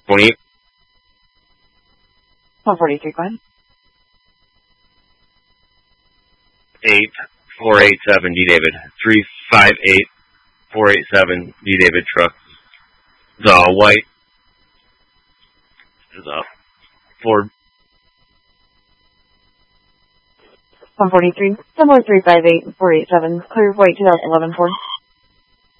28. 143, go ahead. 8487 D David. 358487 D David truck. The white is a Ford. 143, similar 358 487, clear white 2011 Ford.